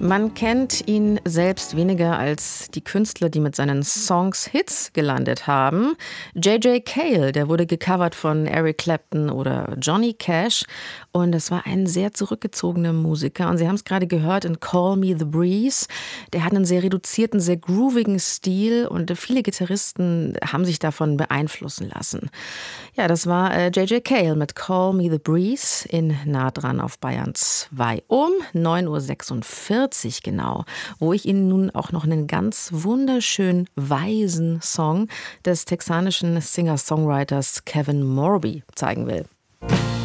Man kennt ihn selbst weniger als die Künstler, die mit seinen Songs Hits gelandet haben. J.J. Cale, der wurde gecovert von Eric Clapton oder Johnny Cash. Und es war ein sehr zurückgezogener Musiker. Und Sie haben es gerade gehört in Call Me the Breeze. Der hat einen sehr reduzierten, sehr groovigen Stil. Und viele Gitarristen haben sich davon beeinflussen lassen. Ja, das war J.J. Cale mit Call Me the Breeze in Nah dran auf Bayern 2 um 9:46 Uhr genau, wo ich Ihnen nun auch noch einen ganz wunderschön weisen Song des texanischen Singer-Songwriters Kevin Morby zeigen will.